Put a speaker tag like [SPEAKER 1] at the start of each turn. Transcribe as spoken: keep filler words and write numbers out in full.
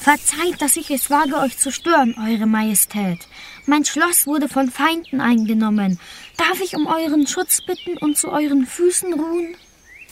[SPEAKER 1] Verzeiht, dass ich es wage, euch zu stören, Eure Majestät. Mein Schloss wurde von Feinden eingenommen. Darf ich um euren Schutz bitten und zu euren Füßen ruhen?